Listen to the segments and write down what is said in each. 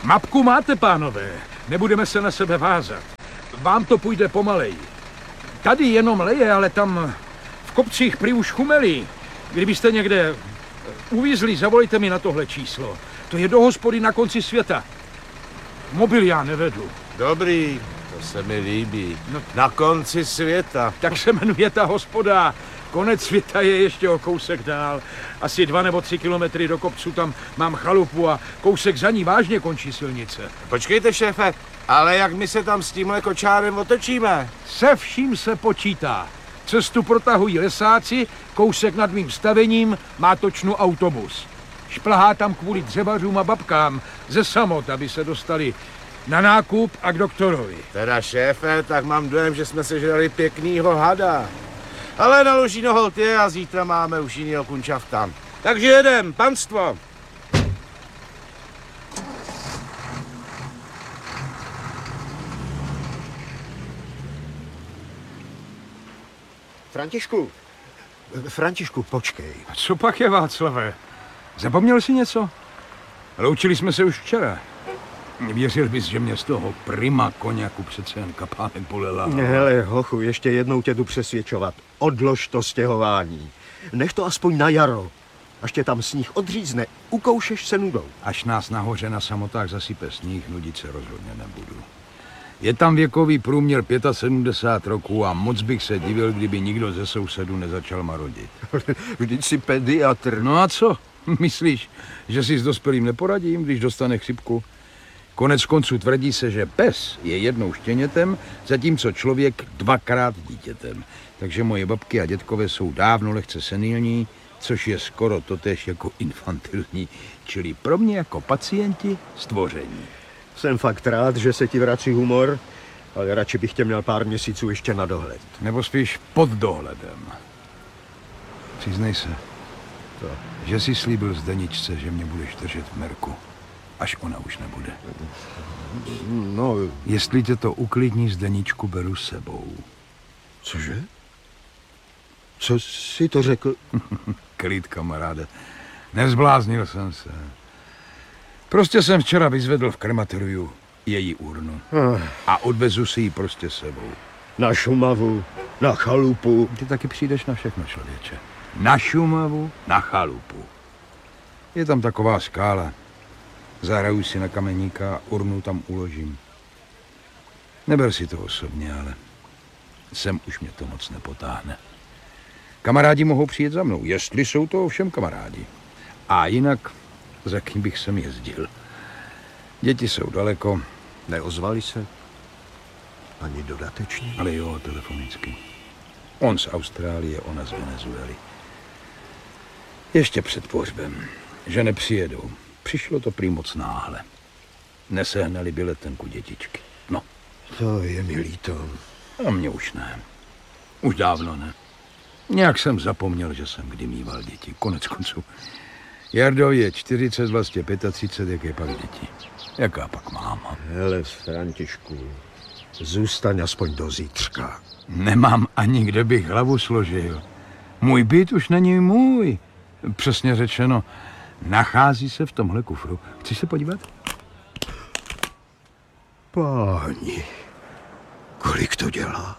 Mapku máte, pánové. Nebudeme se na sebe vázat. Vám to půjde pomaleji. Tady jenom leje, ale tam v kopcích prý už chumelí. Kdybyste někde uvízli, zavolejte mi na tohle číslo. To je do hospody na konci světa. Mobil já nevedu. Dobrý, to se mi líbí. No. Na konci světa. Tak se jmenuje ta hospoda. Konec světa je ještě o kousek dál. Asi 2 nebo 3 kilometry do kopcu tam mám chalupu a kousek za ní vážně končí silnice. Počkejte, šéfe, ale jak my se tam s tímhle kočárem otočíme? Se vším se počítá. Cestu protahují lesáci, kousek nad mým stavením má točnu autobus. Šplhá tam kvůli dřevařům a babkám ze samot, aby se dostali na nákup a k doktorovi. Teda šéfe, tak mám dojem, že jsme sežrali pěknýho hada. Ale na Lužino holt je a zítra máme už jinýho kunčafta. Takže jedem, panstvo. Františku, počkej. Co pak je, Václave? Zapomněl jsi něco? Loučili jsme se už včera. Věřil bys, že mě z toho prima koněku přece jen kapánek bolela. Hele, hochu, ještě jednou tě jdu přesvědčovat. Odlož to stěhování. Nech to aspoň na jaro. Až tě tam sníh odřízne, ukoušeš se nudou. Až nás nahoře na samotách zasype sníh, nudit se rozhodně nebudu. Je tam věkový průměr 75 roků a moc bych se divil, kdyby nikdo ze sousedů nezačal marodit. Vždyť jsi pediatr. No a co? Myslíš, že si s dospělým neporadím, když dostane chřipku? Konec konců tvrdí se, že pes je jednou štěnětem, zatímco člověk 2krát dítětem. Takže moje babky a dětkové jsou dávno lehce senilní, což je skoro totéž jako infantilní, čili pro mě jako pacienti stvoření. Jsem fakt rád, že se ti vrací humor, ale radši bych tě měl pár měsíců ještě na dohled. Nebo spíš pod dohledem. Přiznej se, že jsi slíbil Zdeničce, že mě budeš držet v merku, až ona už nebude. No, Jestli tě to uklidní, Zdeničku beru s sebou. cože? Co jsi to řekl? Klid, kamaráde. Nezbláznil jsem se. Prostě jsem včera vyzvedl v krematoriu její urnu. A odvezu si ji prostě s sebou. Na Šumavu, na chalupu. Ty taky přijdeš na všechno, člověče. Na Šumavu, na chalupu. Je tam taková skála. Zahraju si na kameníka a urnu tam uložím. Neber si to osobně, ale sem už mě to moc nepotáhne. Kamarádi mohou přijet za mnou, jestli jsou to ovšem kamarádi. A jinak, za kým bych sem jezdil. Děti jsou daleko. Neozvali se? Ani dodatečně? Ale jo, telefonicky. On z Austrálie, ona z Venezuely. Ještě před pohřbem, že nepřijedou. Přišlo to prý moc náhle. Nesehnali by letenku dětičky. No. To je mi líto. A mě už ne. Už dávno ne. Nějak jsem zapomněl, že jsem kdy mýval děti. Konec konců. Jardovi je 40, vlastně 35, jak je pak děti. Jaká pak máma? Hele, Františku, zůstaň aspoň do zítřka. Nemám ani kde bych hlavu složil. Můj byt už není můj. Přesně řečeno, nachází se v tomhle kufru. Chceš se podívat? Páni, kolik to dělá?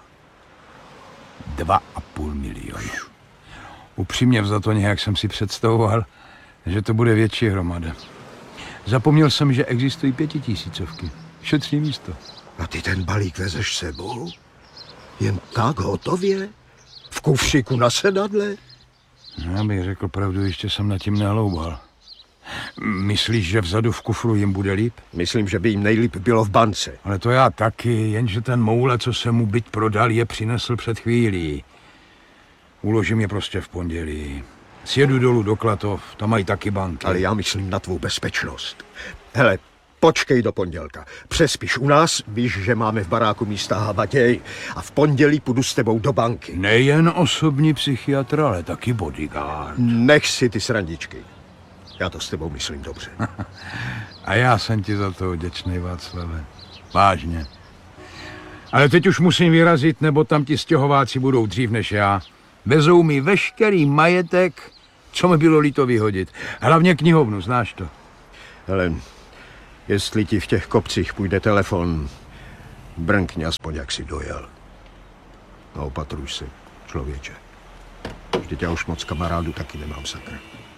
2,5 milionu. Upřímně vzato nějak jsem si představoval, že to bude větší hromada. Zapomněl jsem, že existují 5000. Šetří místo. A ty ten balík vezeš sebou? Jen tak hotově? V kufříku na sedadle? No, já bych řekl pravdu, ještě jsem nad tím nehloubal. Myslíš, že vzadu v kufru jim bude líp? Myslím, že by jim nejlíp bylo v bance. Ale to já taky, jenže ten moule, co se mu byť prodal, je přinesl před chvílí. Uložím je prostě v pondělí. Sjedu dolů do Klatov, tam mají taky banky. Ale já myslím na tvou bezpečnost. Hele, počkej do pondělka. Přespíš u nás, víš, že máme v baráku místa habatěj. A v pondělí půjdu s tebou do banky. Nejen osobní psychiatr, ale taky bodyguard. Nech si ty srandičky. Já to s tebou myslím dobře. A já jsem ti za to vděčný, Václave. Vážně. Ale teď už musím vyrazit, nebo tam ti stěhováci budou dřív než já. Vezou mi veškerý majetek, co mi bylo líto vyhodit. Hlavně knihovnu, znáš to. Hele, Jestli ti v těch kopcích půjde telefon, brnkni aspoň, jak si dojel. A opatruj se, člověče. Vždyť já už moc kamarádů taky nemám, sakra.